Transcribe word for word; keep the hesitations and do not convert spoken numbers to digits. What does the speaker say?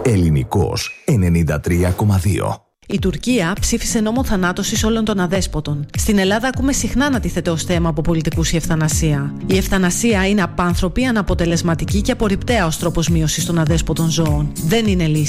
Ελληνικός ενενήντα τρία κόμμα δύο. Η Τουρκία ψήφισε νόμο θανάτωσης όλων των αδέσποτων. Στην Ελλάδα ακούμε συχνά να τίθεται ως θέμα από πολιτικούς η ευθανασία. Η ευθανασία είναι απάνθρωπη, αναποτελεσματική και απορριπταία ως τρόπος μείωσης των αδέσποτων ζώων. Δεν είναι λύση.